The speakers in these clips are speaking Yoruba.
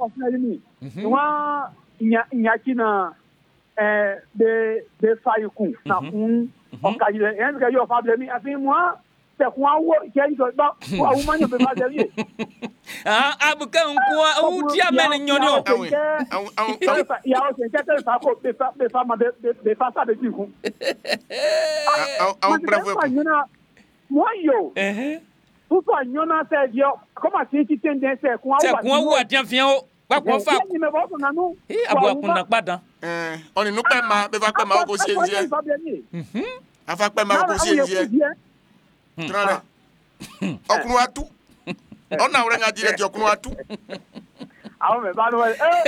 ofinalimi wa nyakina de fayukun na kun okajile en ka yo fablemi afin moi c'est quoi ou qui a dit ba ou manya be fablemi abuka nko o ti amene nyonyo ya o se kete fa ko be fa ma be fa sa de ti kun bravo moi yo pour pas nyona c'est dio comment c'est qui tendance c'est quoi ou ati afian o ba ko fa ni me bo na nu abu akuna padan on no pe ma be fa pe ma ko se nje afa pe ma ko se nje trana okunu atu ona ore nga dire ki okunu atu awo me ba no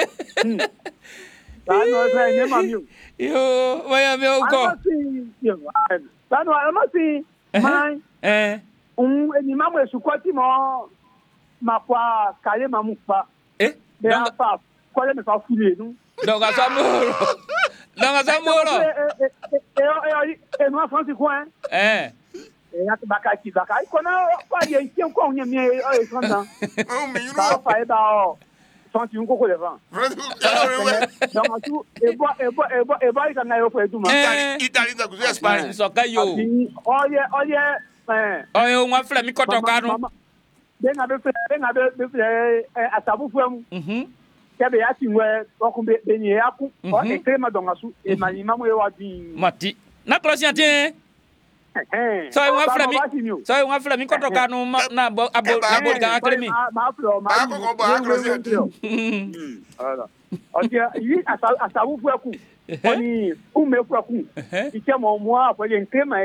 ba no se ni ma mi yo vaya me uko ba no ama si mai eni mamu esukoti mo makwa kale mamu pa de afa kwale me fa fule nu donga samoro no France coin ya bakaki kona pa ye tien ko nya mi e sonda ba fa e ba o santi un koko le vent donc tout e ba ika na yo po eduma Italy da kuzi Espagne so kayo oye nwa fle mi kotoka no benga be atabu fuemu kebe ya tinwe okumbe benye yaku o ekrema donga su e malima mo wa bi mati na closia tie so nwa fle mi kotoka no na abo ga akremi ma ko ba closia voilà otia yi atabu fueku oni ume fueku ike mo apo ye ekrema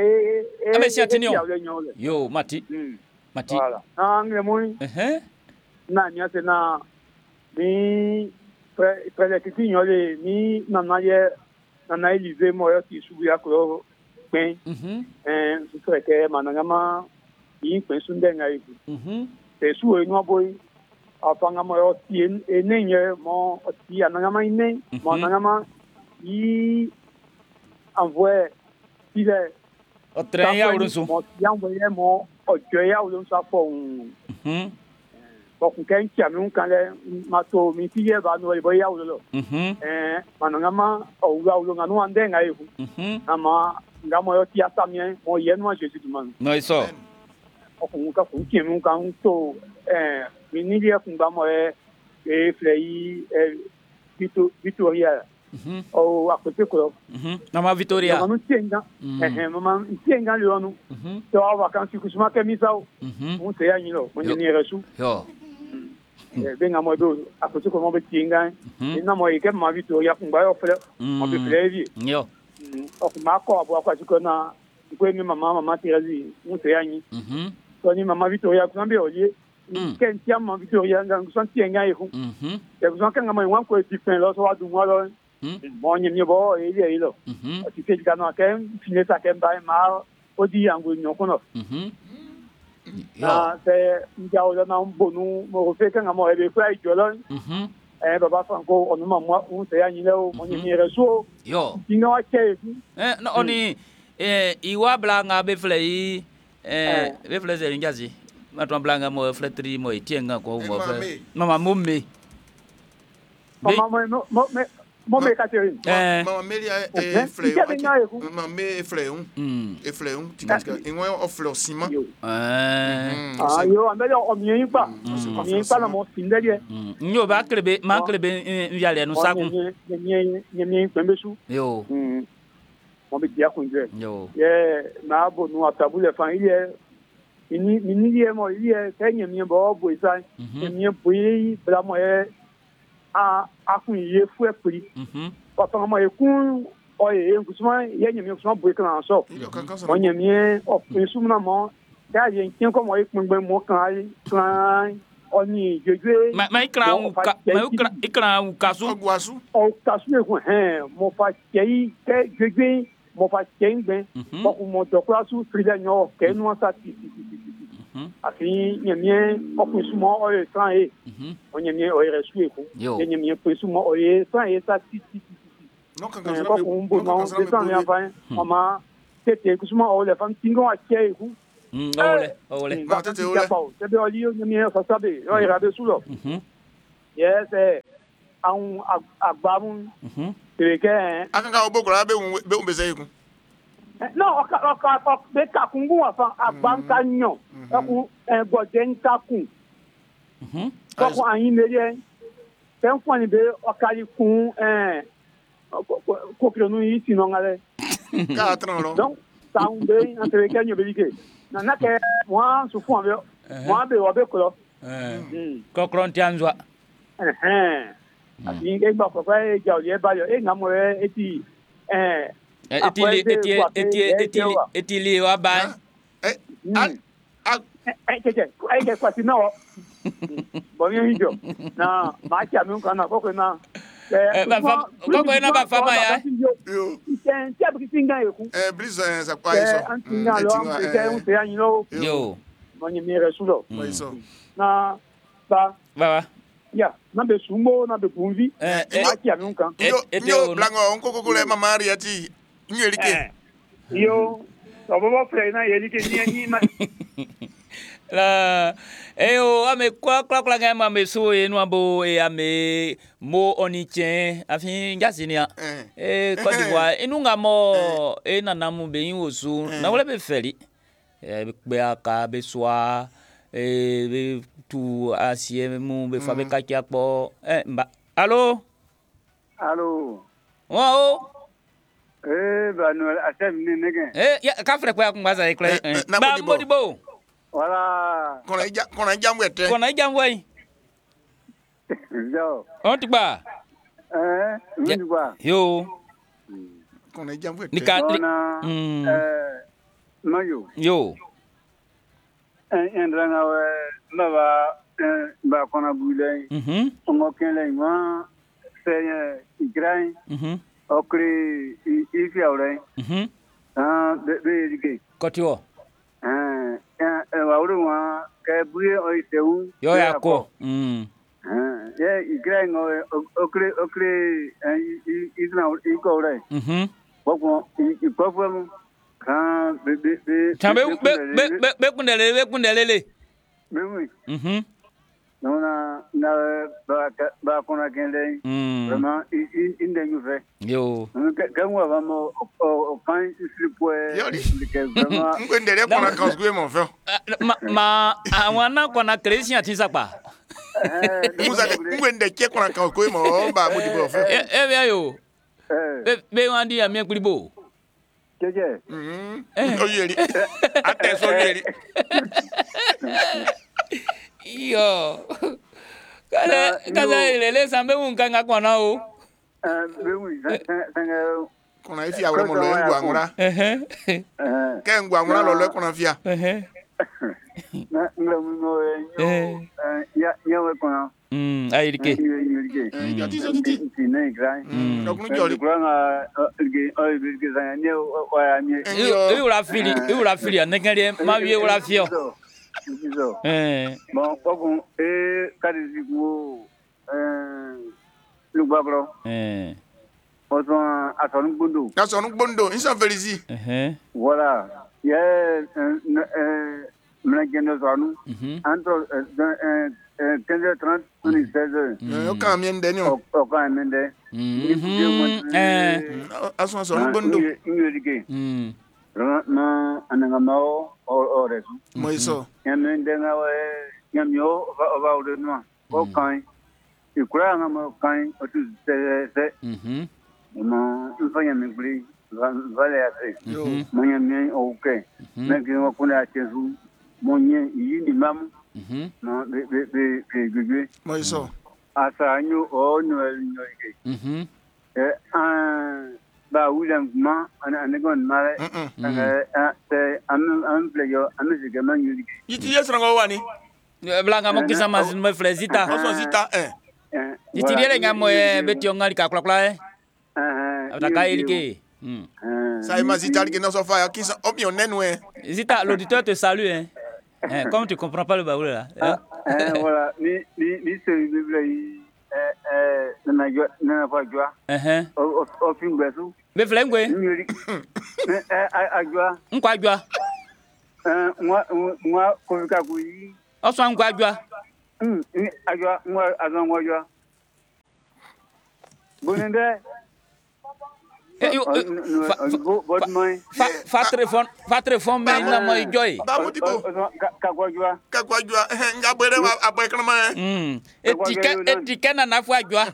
yo mati voilà angre mo na nya se na ni prelekiti nyole ni nana Elize mo yo ti subu ya ko pen so ke mananga yi pen sunde nga yi te su e no boy apanga mo yo ti enenye mo ti ananga ma ine mo nanga yi envoie ile o tren ya urunsu mo ya mo o ya urunsu afọ kun kan kiamu kan le mato mi tiye ba no bo ya ulo mananga o ulo nganu ande ngai hu ama ngamo yo ti asamien mo ye no Jesus man no iso o kun ka kun kiamu kan to mi ni dia kun ba mo flei Victoria o akote ko mama Victoria mama tienga mama tienga le onu to ava kan si kusuma ke misao on te ya ni lo mo ni resu yo benga mo do akote ko mo be tienga ina mo ike ma Victoria kun ba yo fle mo be flevi yo o kuma ko abo akwati ko na ko mi mama tirazi on te ya ni to ni mama Victoria kun be oye ken tiam ma Victoria ngang son tienga e hu e ko kan ma wan ko ti pen lo so adu mo lo mo ni bo e lo ti ke ga no ken fineta ken ba ma o di angu no kono se njao na mbonu mo fe kan mo e be fa ijolo baba franco onu ma mo un se ya ni le mo ni reso yo tinga wa che no oni iwa blanga be flei be flei ze njazi matwa blanga mo fletri mo itienga ko mo fe mama mumme mo me Catherine mama Melia flei mama me flei tinga inwa o fleur ciment yo ambele o mien pa na mo sindele nyo ba klebe ma klebe yale no saku mien pembe su yo mo be dia kunje yo na bo no atabule fan ni ye mo ye kenye mien bo bo isa mien boyi bla mo akun ye fu e pri papa mo e kun o ye kusuma ye nyemi kusuma boyi kan so mo nyemi o sumna mo ya ye kin ko mo e pingbe mo kan oni jeje ma ikran kasu o kasu e kun mo fa kei ke jeje mo fa kei ben ko mo dokla su frida nyo ke no sa ti afi nyemie okusuma o e san e o nyemie o resu e ku nyemie okusuma o e san e sa ti no kan kan ko un bo no de san ya fa mama tete kusuma o le fam tingo a che ku ole ma tete ole te be oli nyemie fa sabe o ira be sulo yes an agbamu teke akanga obokora be umbeze ku no o be ka kungu wa fa agbam ka nyo ku goden ka kun ko ayin meje ten foni be o kali kun ko kronu yi sino ngale ka tran lo donc ça on be entre kenyo be dike na ke moi su fon be moi be o be ko ko krontianzwa Ni ke ba ko fa ja o ye ba yo ngamo eti etili wa ba ke kwa si no bo mi hijo na ma cha mi kan na ko na ko na ba fama ya yo ken tia bi singa eku blizo za kwa iso antinga lo am ke un se anyi no yo mo ni mi resulo iso na ba ya na be sumo na be punvi ma cha mi kan yo blanco onko ko le mama riati nyelike yo Obo frena yeli ke ni ma la ame kwa ngama me so enu abo ame mo onitien afin ngasinia Côte d'Ivoire enu ngamo nanamu be yin osu na wole be feri be aka be soa be tu asie mu be fa be kakia po mba allo wow ba no asem ni nege ya ka fre kwa ngbaza ikle ba modibo wala kona jamwete yo on tikba ngwa yo kona jamwete nikana mayo yo ranga ba kona bule ngo kenle ma se igrai okri ifi aure be dike kotio wa urunwa ke buye oiteun yo yako ye igrai ngo okri isna iko aure boko ipofo kan be tambe be kundelele bewi na ba kona kende vraiment inde nyuve yo kanwa vamo o kan slipwe ke vraiment ngwendele kona kansgwe mon frère ma awana kona Christian tisakpa muza ngwende ke kona kansgwe mo ba modibo frère be yo be wandi ya mi kulibo keje oyeri ateso oyeri yo kala ilele sambe unkanga kona o bewi sanga kona ifia wala mo lo ngwangura ke ngwangura lo kona fia na nglamu ya we kona ayirike ya tizoti ne grai dokunu jori kuranga oi birke sanga ne wa mi ura fili anengere ma wie ura fio bon kokun kadisiku lugbagro oson atonu gbondo insa felici voilà ye mnagendo sonu entre 15h30 et 16h o kan mi ndeni o kan mi ndeni ason sonu gbondo nyerike na anangamao oresu moiso ndenga we nyamyo va odema o kan ikura ngamo kan o tu se ma mfanya migri vale ase manya mi okay meki wakuna achezu monye yindi mamu no be gugwe moiso asa anyu o no ike ba William ma anagon mare te am pleyo amizige manyuri yiti yesrango wani blanga mo kisa mas me flezita oso zita yiti dire ngamo betio ngali ka klakla ataka ilike ça ima zita que non so fa kisa omi onenwe zita l'auditeur te salue comme tu comprends pas le baoul là voilà ni se bible na fa jwa o fingbesu be flengwe ajwa nkwa jwa nwa ko ka ku yi o so nkwa jwa ajwa nwa azan jwa Bonende. Fa mais na mo joy. Ba mutibo. Kakwajua. Ngabere abekrama. Etike na na fu ajwa.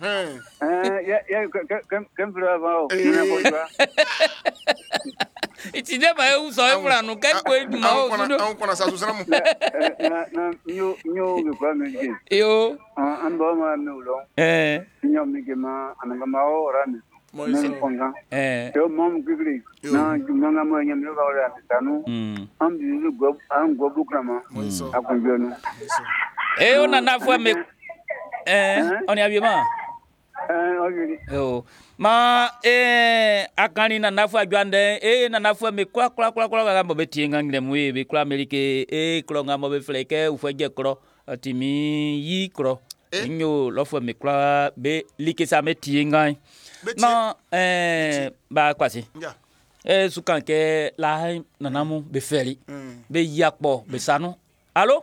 Itine ba e so e fura no kan ko eduma o so. An kona sa susana mu. Nyo kwa mege. Yo. An ba ma nulo. Nyo mege ma ananga o rani. Moiso. Yo mom gigri. Na jumanga mo nyam lo ba tanu. Am bizu go am go bukrama. Moiso. Akonjono. O na na fu me on ya bien. Yo. Ma akani na nafu ajwande na nafu me kwa ga mo betinga ngire mu be kwa amerike kro nga mo be fleke ufaje kro atimi yi kro nyo lo fu me kwa be like sa me tinga na ba kwasi sukan ke la na namu be feli be yakpo be sanu allo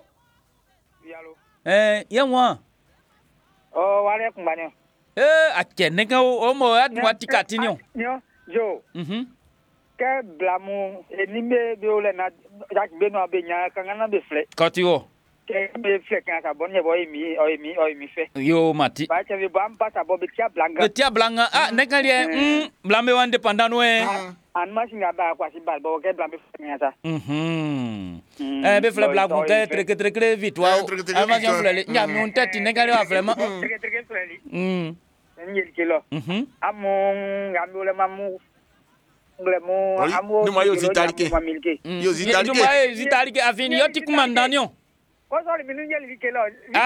yanwa Wale kumbanyo. Akene ka o mo adu atikati ni o. Yo. Ke blamu enime be ole na jak be no abenya kangana be fle. Koti o. Ke be fle kan sa bonye boy mi fe. Yo mati. Ba che be bam pa sa bo be tia blanga. Be tia blanga ne kan rie blame wan dependant no An ma singa ba kwa si ba bo ke blame fe kan sa. Be fle blagu ke treke vite wa. Ama jan fle nya mi un tete ne kan rie wa vraiment. Treke fle. Nyel kilo. Among amule mamu. Glemo amu. Numa yo zitalike. Yo zitalike. Numa zitalike afini yo tikumandanion. Ko so mi nyel kilo.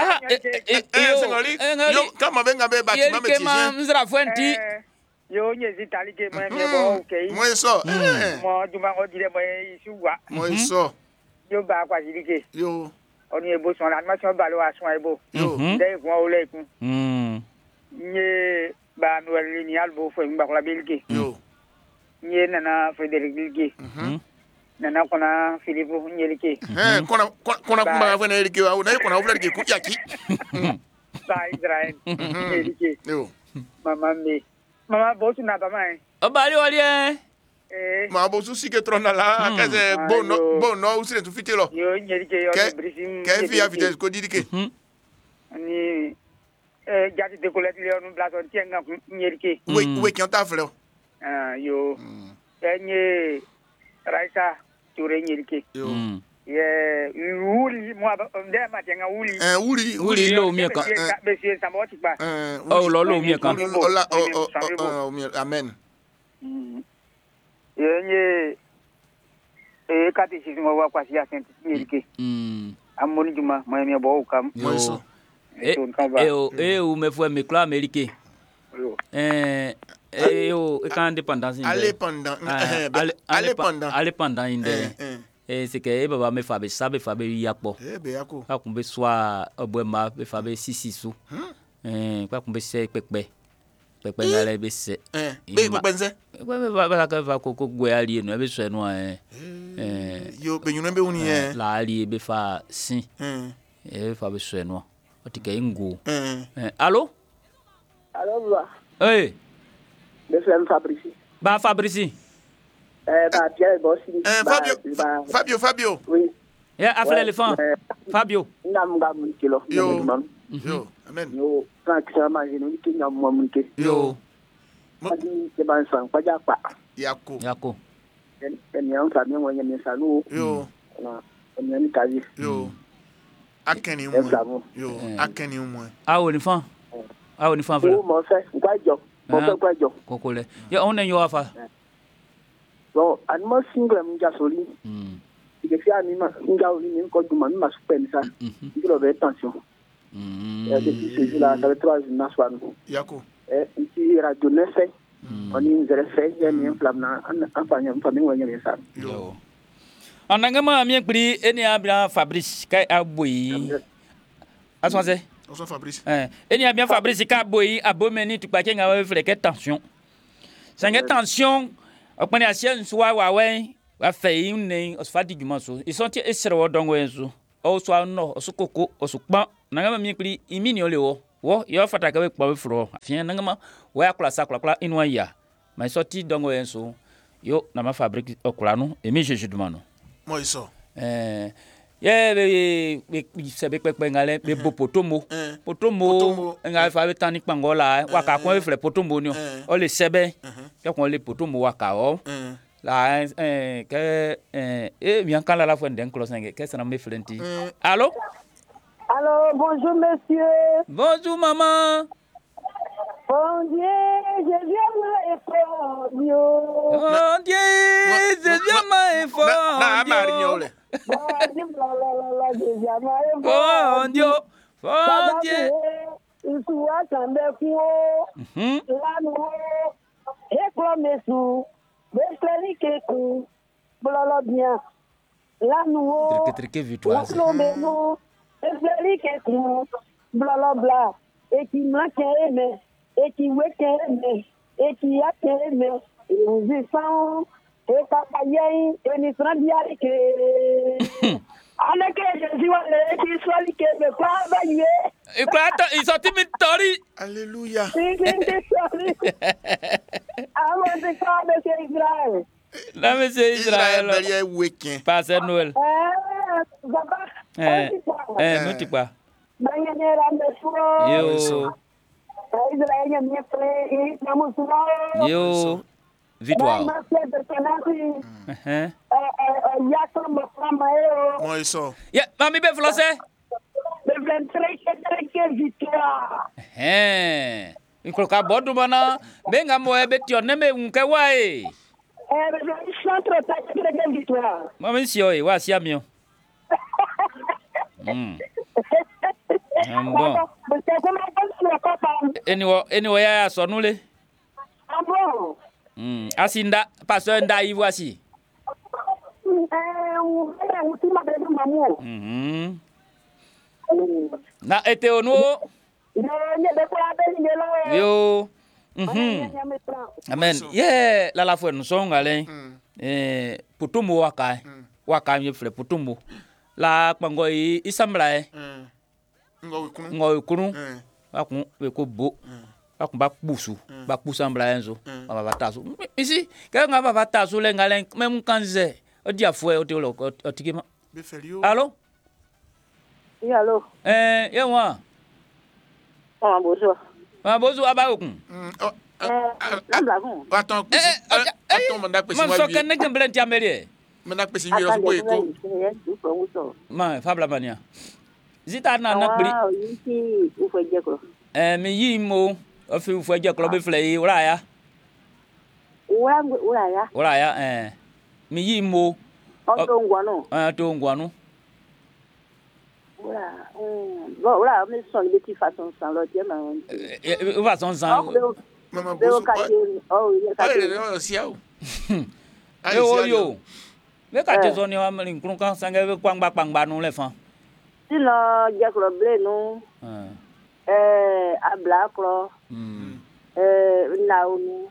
Yo kama benga be bati mame tije. Kema mzra fuenti. Yo nye zitalike mo me bo okay. Mo so. Mo juma o dire mo isuwa. Mo so. Yo ba kwa zilike. Yo. Oni ebo so la ma so ba lo asun ebo. Yo. Dai ko o le kun. Nye ba no ni albo fo ngba ko la belge. Yo. Nye nana Frederic Bilge. Nana kona Philippe Nyelike. Kona kumba fo na Elike wa na kona ufla ke kuyaki. Ba Israel. Nyelike. Yo. Mama bosu na ba mai. Obali wali Ma bosu sike trona la kaze bono usire tu fitelo. Yo Nyelike yo brisim. Ke fi afite ko didike. Ni jati de colet leonu blason tienga Nyelike. We ki anta fle. Yo. Enye Raisa Ture Nyelike. Yo. Ye wuli mo nde ma tenga wuli. Wuli lo mi ka. Be si samoti ba. Lo mi ka. Amen. Yenye catéchisme wa kwa sia Saint Nyelike. Amoni juma mo mi bo ukam. Moiso. O me foi me cla amerique. Quand indépendance indépendant inde c'est que baba me fabe sabe fabe yakpo be yako ka kumbe soa obwema be fabe sisisu ka kumbe se pepe ngale be se be benze ba ka va ko gwe ali no be so no yo be nyuno be uni la ali be fa sin fa be so no otike ngo allo ba Le frère Fabrici. Ba Fabrici. Ba Pierre Bossi. Fabio. Oui. Ya affaire l'éléphant. Fabio. Ngam kilo. Yo. Amen. Yo, quand ça mange nous qui ngam mo ke. Yo. Madi ke ban sang pa ja pa. Yako. En yan famille mo nyame sanu. Yo. Na, en yan kazi. Yo. Akeni mo. Yo, akeni mo. Awo ni fan. O mo fe, gwajo. Gwajo. Kokole. Ya on yo afa. Bon, an mo single m'ja soli. Ike fi ani ma m'ja oli ni ko duma ma supen ça. Ike lo be tension. Depuis ce jour-là, ça fait 3 jours na soir. Yako. Ici radio ne fait. On y zere fait, il y a un flamme na famille wo nyame ça. Yo. Anangama mi ekpri eni abia Fabrice kai aboyi. Asonse. Oso Fabrice. Eni abia Fabrice kai aboyi abomeni tukpa ke ngawe freke tension. Sange tension okpani asien suwa wawe wa fei ne osfati jumaso. Isonti esere wo dongo enso. O so no o so koko o so pa. Nangama mi ekpri imini ole wo. wo yo fata ka we kpo fro afia nangama wo akula sakula inwa ya mais sorti dongo enso yo na ma fabrique okula no emi jejudu no mo iso ye be sebe pepe ngale be bo potomo nga fa be tani pangola waka kon e fle potomo ni o le sebe ke kon le potomo waka o la que bien quand la fois d'un closing qu'est-ce que me flenti allô bonjour monsieur bonjour maman bon Dieu je viens m'informer bon Dieu je viens m'informer bon Dieu bon Dieu Isua kambe kuo lanu eklomesu Besleri keku, blolo bien. La nouveau, la nouveau, besleri keku, blolo bla. Et qui m'a aimé, et qui m'a aimé, et qui a aimé. Et nous vivons, et papaye, et nous sommes bien que. Allez que je suis allé, qui soit li que me travailler. Et quoi, ils sont timides, Tori. Alléluia. I want to call Monsieur Israël. Là, Monsieur Israël. Passe Noël. Nous t'y pas. Yo. Yo. Victoire. Moi, isso. Yeah, mami, be français. Victoire. Incolocar bodo mana benga moe betio neme unke wae Centre de victoire. Mami sio e wa sia mio. Bon. Anyway ya sonule. Bon. Asinda pasteur nda yi voici. Na ete ono. Yo. Amen. Yeah, la fois nous sommes allés. Putumbo waka. Waka mi fle putumbo. La kpango isambla. Ngo kunu. Akun we ko bo. Akun ba pusu. Ba pusambla enzo. Ba tasu. Ici, ka nga ba tasu le ngalen même kanze. O dia fue o tolo o tikima. Allô? Oui, allô. Yewa. Bonjour. Bonjour, Abaoukun. Attends, man so kan nagam blan tiamere. Menak pesi mi so ko. Man, fabla mania. Zita na nakbri. Yiki ufaje ko. Mi yimo, o fi ufaje ko be flei uraya. Uraya, mi yimo. O ngwano. To ngwano. Voilà, mais sont des petites façons sans l'autre, façon sans. Maman, yo. Me ka te zoni wa mlin kun kan sanga be kwangba no le fan. Sinon, dia ko blé no. Abla kro. Naunu.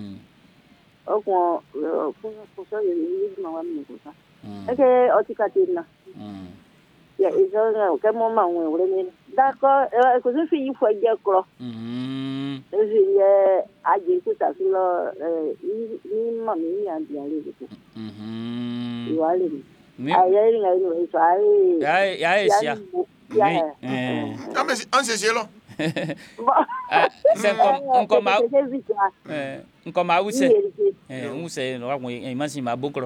Okon ko so yi ma wa mi ko sa. Eke otikatina. Ils ont quel moment où d'accord, que je suis une fois déjà quoi. Je à dire que ça sur ni mamie a bien les voilà. On se gelo. C'est comme ma où c'est où c'est moi si ma boucle.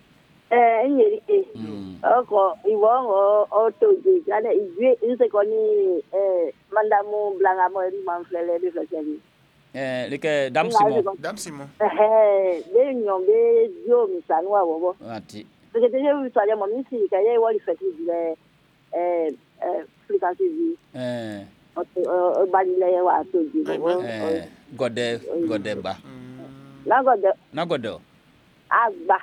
Oko iwo otoji kana izwe insekoni mandamu blanga mo manflele de flachani leke Dame Simon de nyombe dio misanwa wobo ati parce que déjà vous soyez mon ici kaye wali fati dire fréquence vie o balile wa toji gode ba na gode agba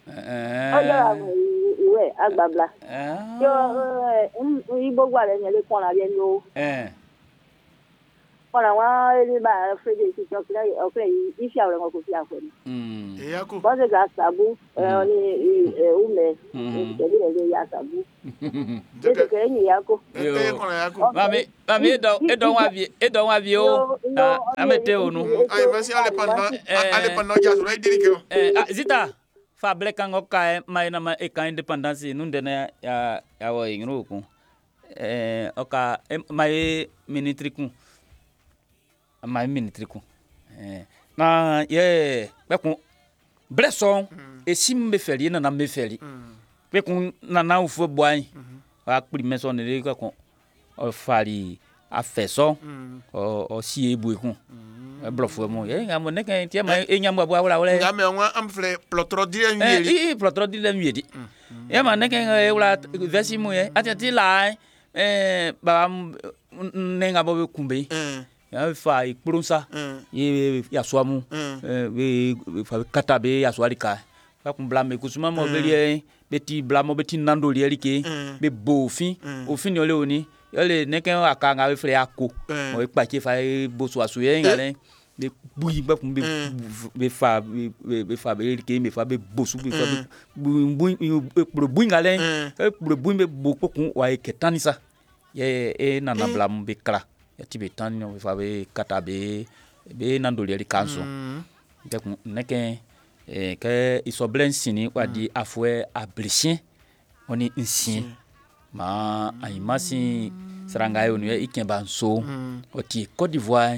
ouais, agbabla. Yo, Igbo gwa le nyele kon la bien no. Voilà, moi, il va faire des choses là, il fait le coup à fond. Et yako. Moi, c'est grâce à vous, on est où mais, c'est les yasabou. C'est que il y a quoi. Mami, et donc avion, ameteo nous. Ay, vas-y, allez pendant ya sur dire Zita, fa black an oka mai na ma e ka independence nun de na ya wa ingro ku. Oka mai ministry ku. Mai ministry ku. Na ye be ku bresson e sim be feli na me feli. Be ku na u fo boy. A primer son de ko o fali a feso o si e bu ku. Blofo mo ye ngamo ne kan tie ma e nyambo bwa wala wala ngame on amfle plotro di en plotro di en yedi ye ma ne kan e wala vesi mo ye atati la ba ne ngabo be kumbe ya fa ikpurunsa ye ya swamu we fa katabe ya swalika fa kumbla me kusuma mo belie beti blamo beti nando lielike be bofi ofini ole oni ele ne kan akanga we fle akko mo e pa ke fa bo so asuye ngale be bouyi ba kumbe be fa be ke me fa be bosu be fa be bouyi ngale be bouyi be boko kun wa e ketanisa ye nana blam be kra ya tibe tan no fa be katabe be nando le kanso de kun neke ke isoblen sini wa di afwe ablicien oni insien ma aimasi saranga yo ni ikemba nso oti Côte d'Ivoire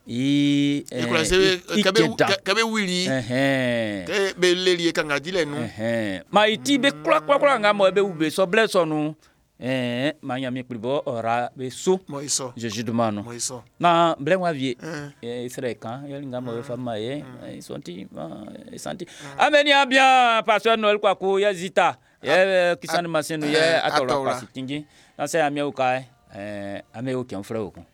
kabe wili ke be lelie kanga dile no ma iti be kla nga mo be ube so bless onu ma nyami pribo ora be so Jésus de mano na blen wa vie sere kan yo nga mo be fama ye sonti santi amenia bien pasteur Noël kwa ko yazita ye kisani masenu ye atola kwasi tingi na se amia ukai ameo kiamfra uko